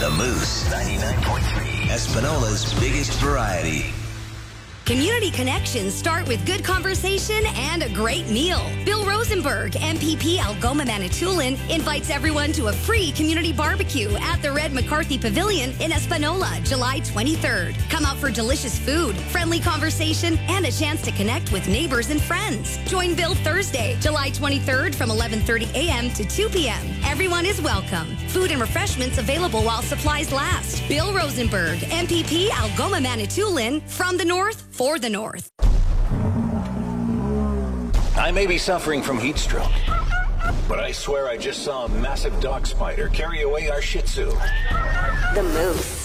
The Moose 99.3. Espanola's biggest variety. Community connections start with good conversation and a great meal. Bill Rosenberg, MPP Algoma Manitoulin, invites everyone to a free community barbecue at the Red McCarthy Pavilion in Espanola, July 23rd. Come out for delicious food, friendly conversation, and a chance to connect with neighbors and friends. Join Bill Thursday, July 23rd from 11:30 a.m. to 2 p.m. Everyone is welcome. Food and refreshments available while supplies last. Bill Rosenberg, MPP Algoma Manitoulin, from the North, for the North. I may be suffering from heat stroke, but I swear I just saw a massive dog spider carry away our Shih Tzu. The Moose.